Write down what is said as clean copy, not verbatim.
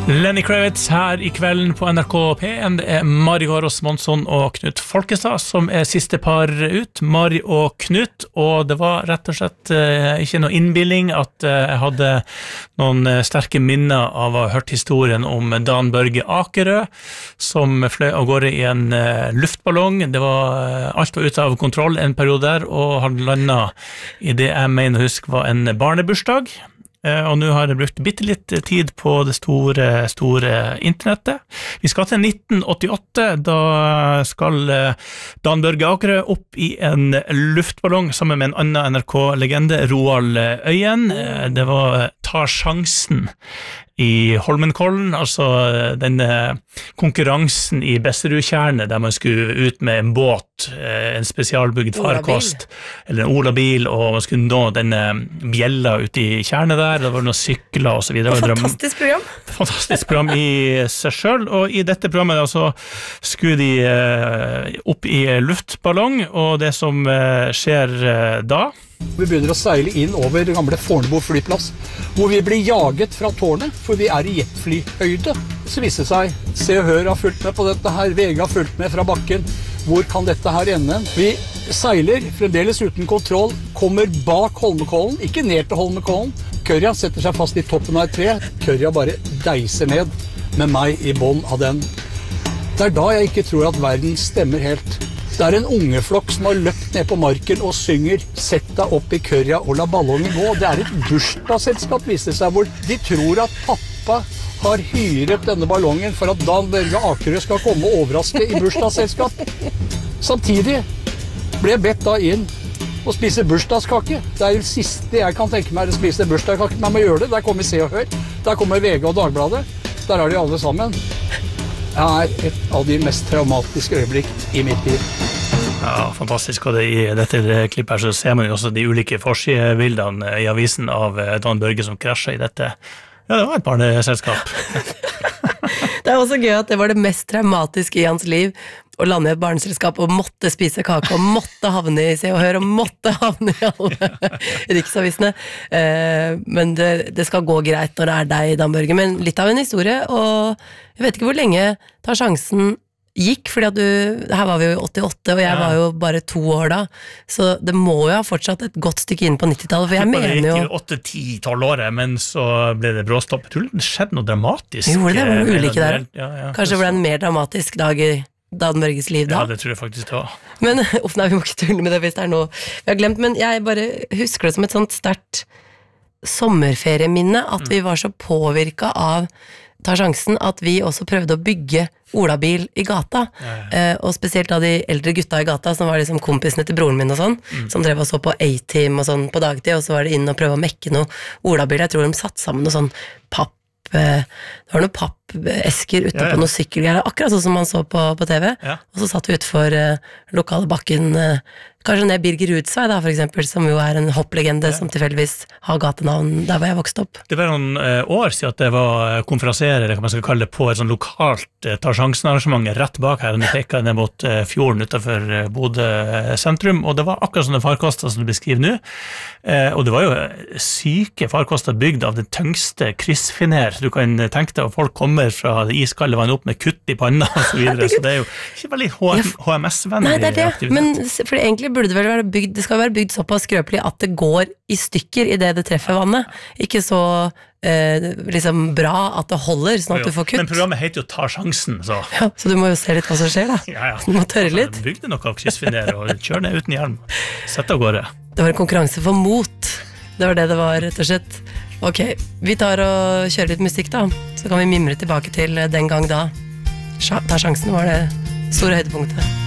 Lenny Kravitz her I kvelden på NRK P1. Det Mari Garås Monsson og Knut Folkestad som siste par ut. Mari og Knut, og det var rett og slett ikke noe innbilling at jeg hadde noen sterke minner av å ha hørt historien om Dan Børge Akerø, som fløy av gårde I en luftballong. Det var alt var ute av kontroll en periode der, og han landet I det jeg mener å huske var en barnebursdag. Og nå har jeg brukt bittelitt tid på det store internettet. Vi skal til 1988, da skal Dan Børge Akerø opp I en luftballong sammen med en annen NRK-legende, Roald Øyen. Det var Ta sjansen I Holmenkollen, altså denne konkurransen I Besserudtjernet, der man skulle ut med en båt, en spesialbygd farkost, eller en olabil, og man skulle nå denne bjella ut I tjernet der, det var noen sykler og så videre. Fantastisk program. Fantastisk program I seg selv, og I dette programmet altså, skulle de opp I luftballong, og det som skjer da, Vi begynner å seile inn over gamle Fornebu flyplass, hvor vi blir jaget fra tårnet, for vi I jetflyhøyde. Så viser det seg, Se og Hør har fulgt med på dette her, VG har fulgt med fra bakken. Hvor kan dette her ende? Vi seiler, fremdeles uten kontroll, kommer bak Holmenkollen, ikke ned til Holmenkollen. Kørja setter seg fast I toppen av et tre. Kørja bare deiser ned med meg I bånd av den. Det da jeg ikke tror at verden stemmer helt. Det en ungeflokk som har løpt ned på marken og synger «Sett deg opp I kørja og la ballongen gå». Det et bursdagsselskap, viser det seg, hvor de tror at pappa har hyret denne ballongen for at Dan Børge Akerø skal komme og overraske I bursdagsselskap. Samtidig ble jeg bedt da inn og spise bursdagskake. Det det siste jeg kan tenke meg å spise bursdagskake, men jeg må gjøre det. Der kommer Se og Hør, der kommer VG og Dagbladet. Der de alle sammen. Det et av de mest traumatiske øyeblikk I mitt liv. Ja, fantastisk, og I dette klippet her så ser man jo også de ulike forsidebildene I avisen av Dan Børge som krasjer I dette. Ja, det var et barneselskap. Det også gøy at det var det mest traumatiske I hans liv, å lande I et barneselskap og måtte spise kake, og måtte havne I Se og Hør, og måtte havne I alle riksavisene. Men det skal gå greit når det deg, Dan Børge, men litt av en historie, og jeg vet ikke hvor lenge Ta sjansen gikk, fordi at her var vi jo I 88, og jeg var jo bare 2 år da, så det må jo ha fortsatt et godt stykke inn på 90-tallet, for jeg mener jo... Det gikk jo 8-10-12 året, men så ble det bråstopp. Jeg tror det skjedde noe dramatisk. Jo, det var noe ulike der. Ja, Kanskje det ble en mer dramatisk dag I Dan Børges liv da? Ja, det tror jeg faktisk det var. Men, nei, vi må ikke tulle med det hvis det noe vi har glemt, men jeg bare husker det som et sånt sterkt sommerferieminne, at vi var så påvirket av Ta sjansen at vi også prøvde å bygge olabil I gata, og spesielt da de eldre gutta I gata, som var liksom kompisene til broren min og sånn, som drev og så på A-Team og sånn på dagtid, og så var det inn og prøve å mekke noe olabil. Jeg tror de satt sammen noe sånn det var noen pappesker ute på noen sykkelgreier, akkurat sånn som man så på TV, og så satt vi utenfor lokale bakken, kanskje ned Birger Rudsvei da, for eksempel, som jo en hopplegende som tilfeldigvis har gatenavn der hvor jeg vokste opp. Det var noen år siden at det var konferansier, eller hva man skal kalle det, på et sånn lokalt Ta sjansen-arrangement rett bak her, og det pekket ned mot fjorden utenfor Bodø sentrum, og det var akkurat sånne farkoster som du beskriver nå, og det var jo syke farkoster bygd av det tyngste kryssfiner, du kan tenke deg, og folk kommer fra det iskalde vann opp med kutt I panna og så videre, så det jo ikke veldig HMS-vennlig. Nei, det det, men for egentlig burde det vel være bygd, det skal være bygd såpass skrøpelig at det går I stykker I det treffer vannet, ikke så liksom bra at det holder sånn at du får kutt. Men programmet heter jo Ta sjansen, så. Ja, så du må jo se litt hva som skjer da. Du må tørre litt. Bygde noe av kryssfiner og kjør ned uten hjelm. Sett av gårde. Det var en konkurranse for mot. Det var det var, rett og slett. Ok, vi tar og kjører litt musikk da, så kan vi mimre tilbake til den gang da. Ta sjansen var det store høydepunktet.